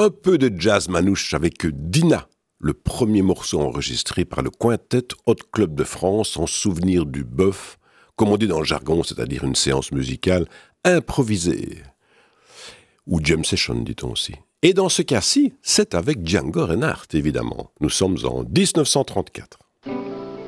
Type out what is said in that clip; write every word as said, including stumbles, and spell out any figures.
Un peu de jazz manouche avec Dinah, le premier morceau enregistré par le Quintet Hot Club de France en souvenir du bœuf, comme on dit dans le jargon, c'est-à-dire une séance musicale improvisée. Ou jam session, dit-on aussi. Et dans ce cas-ci, c'est avec Django Reinhardt, évidemment. Nous sommes en dix-neuf cent trente-quatre.